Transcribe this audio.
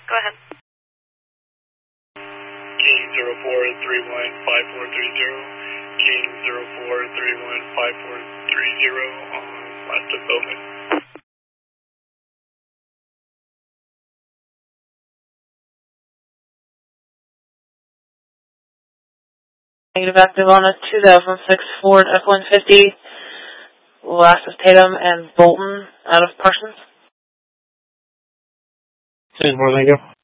Go ahead. King 04315430. King 04315430 on left of Bowman. Negative active on a 2006 Ford F-150. Last is Tatum and Bolton out of Parsons. 10-4, thank you.